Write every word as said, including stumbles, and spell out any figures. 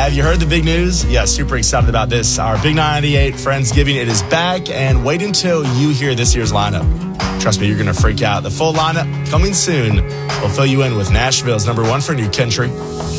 Have you heard the big news? Yeah, super excited about this. Our Big ninety-eight Friendsgiving, it is back, and wait until you hear this year's lineup. Trust me, you're going to freak out. The full lineup coming soon. We'll fill you in with Nashville's number one for new country,